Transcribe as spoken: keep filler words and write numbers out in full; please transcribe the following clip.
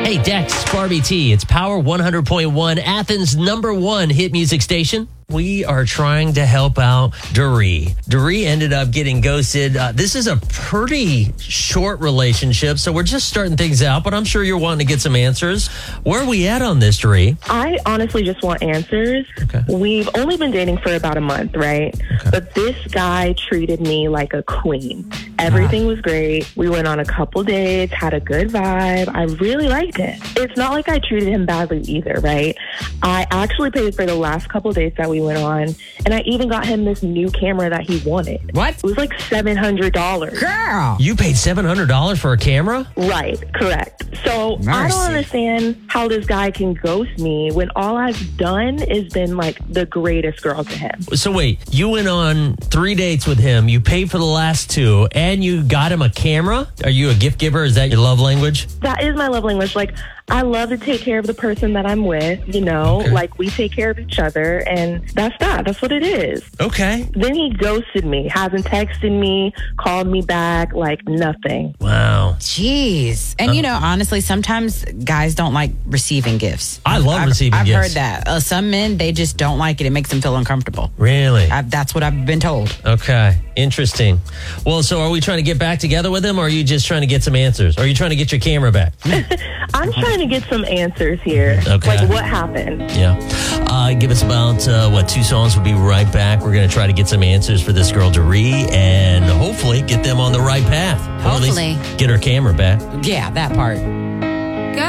Hey, Dex, Barbie T. It's Power one hundred point one, Athens' number one hit music station. We are trying to help out Doree. Doree ended up getting ghosted. Uh, this is a pretty short relationship, so we're just starting things out, but I'm sure you're wanting to get some answers. Where are we at on this, Doree? I honestly just want answers. Okay. We've only been dating for about a month, right? Okay. But this guy treated me like a queen. Everything Ah. was great. We went on a couple dates, had a good vibe. I really liked it. It's not like I treated him badly either, right? I actually paid for the last couple dates that we went on, and I even got him this new camera that he wanted. What? It was like seven hundred dollars. Girl. You paid seven hundred dollars for a camera? Right, correct. So I Mercy. don't understand how this guy can ghost me when all I've done is been like the greatest girl to him. So wait, you went on three dates with him, you paid for the last two, and you got him a camera? Are you a gift giver? Is that your love language? That is my love language. Like, I love to take care of the person that I'm with, you know, Okay. like we take care of each other, and that's that. That's what it is. Okay. Then he ghosted me, hasn't texted me, called me back, like nothing. Wow. Jeez. And, you know, honestly, sometimes guys don't like receiving gifts. I love I've, receiving I've gifts. heard that. Uh, some men, they just don't like it. It makes them feel uncomfortable. Really? I, that's what I've been told. Okay. Interesting. Well, so are we trying to get back together with him, or are you just trying to get some answers? Or are you trying to get your camera back? I'm trying to get some answers here. Okay. Like, what happened? Yeah. Uh, give us about, uh, what, two songs. We'll be right back. We're going to try to get some answers for this girl, Doree, and hopefully get them on the right path. Or at least Hopefully. get her camera back. Yeah, that part.